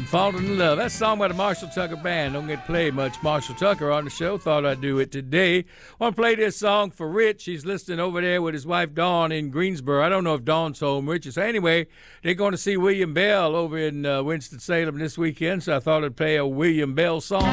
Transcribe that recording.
Falling in Love. That song by the Marshall Tucker Band. Don't get played much. Marshall Tucker on the show. Thought I'd do it today. Want to play this song for Rich. He's listening over there with his wife Dawn in Greensboro. I don't know if Dawn's home, Rich. So anyway, they're going to see William Bell over in Winston-Salem this weekend, so I thought I'd play a William Bell song.